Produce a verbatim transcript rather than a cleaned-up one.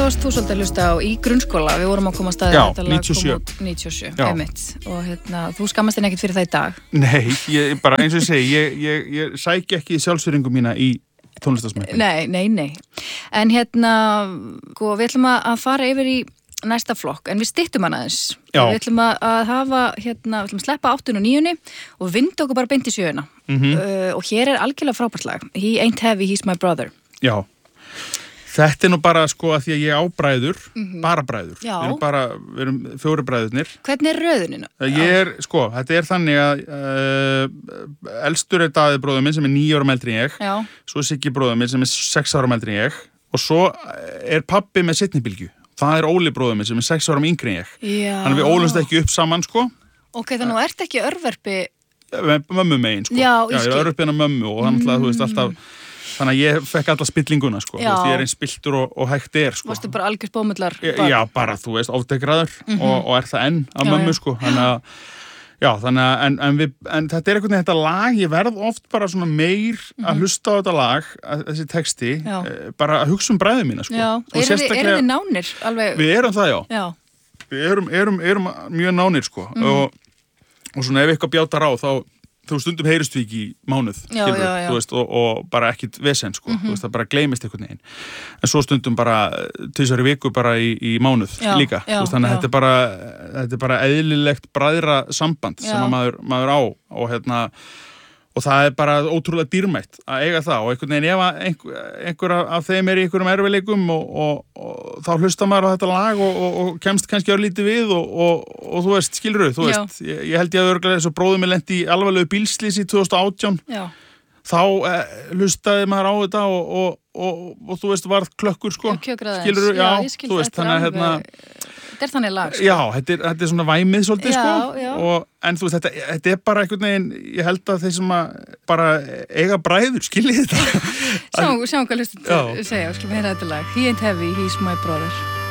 varst þú svolítið að hlusta á í grunnskóla, við vorum að koma að staði Já, þetta lag níutíu og sjö. kom út níutíu og sjö, Já. einmitt og hérna, þú skammast þinn ekkert fyrir það í dag Nei, ég bara eins og ég segi ég, ég, ég sæki ekki sjálfsýringu mína í tónlistasmekkin. Nei, nei, nei en hérna, sko, við ætlum að að fara yfir í næsta flokk, en við styttum hann aðeins Já. við ætlum að, að hafa, hérna, við ætlum að sleppa áttun og níunni og vinda okkur bara beint í sjöuna Mhm. uh, og hér er algjörlega frábært lag He Ain't Heavy, He's My Brother Já. Þetta er nú bara sko að því að ég á bræður, bara bræður. Já. Við erum bara, við erum fjóri bræðurnir. Hvernig er röðunin? Ég er, sko, þetta er þannig að uh, elstur er Daði bróður minn sem er níu árum eldri en ég, Já, svo er Siggi bróður minn sem er sex árum eldri en ég og svo er pabbi með seinni-bylgju. Það er Óli bróður minn sem er sex árum yngri en ég. Já. Þannig að við ólumst ekki upp saman, sko, Ok, þannig að þú ert ekki örverpi með mömmu megin, sko. Já, ég Já, ég skil. er örupið hennar mömmu og þannig að þú veist alltaf, þannig að ég fekk alla spillinguna, sko. Þú Já. veist, ég er eins spilltur og, og hægt er, sko. Varstu bara algjör spómullar Já, bara, þú veist, ofdegraður og, og er það enn af Já, mömmu, já. sko. Þannig að, já, þannig að, en, en, við, en þetta er einhvern veginn þetta lag, ég verð oft bara svona meir að hlusta á þetta lag, að, þessi texti, Já. eh, bara að hugsa um bræðu mína, sko. Já, Og eru þið, sérstaklega- eru þið nánir? Alveg, Við erum það, já. já, Við erum, erum, erum mjög nánir, sko. Og, og svona ef eitthvað bjátar á, þá þú stundum heyrist við ekki í mánuð Já, skilurðu, já, já. þú veist, og, og bara ekkit vesen sko, þú veist, það bara gleymist einhvern veginn en svo stundum bara tvisvar í viku bara í, í mánuð Já, líka já, þú veist, þannig já. að þetta er bara þetta er bara eðlilegt bræðra samband sem Já. að maður, maður á og hérna og það er bara ótrúlega dýrmætt að eiga það og einhvern veginn ef að einhver, einhver af þeim er í einhverjum erfileikum og, og, og þá hlusta maður á þetta lag og, og, og kemst kannski örlítið við og, og, og þú veist, skilurðu, þú Já. veist ég, ég held ég að örglega þess að bróðum mig lenti í alvarlegu bílslýsi tvö þúsund og átján já, þá eh, hlustaði maður á þetta og, og, og, og þú veist, varð klökkur sko, kjökraði skilurðu, aðeins. já, ég skil, þú veist, þetta er þannig að hérna alveg- Þetta er þannig lag, sko. Já, þetta er, þetta er svona væmið svolítið, Já, sko, já. og, en þú veist, þetta, þetta er bara einhvern veginn, ég held að þeir sem að bara eiga bræður, skiljið þetta. Sjáum, sjáum hvað hlustum Já. segja, skulum heyra þetta lag He Ain't Heavy, He's My Brother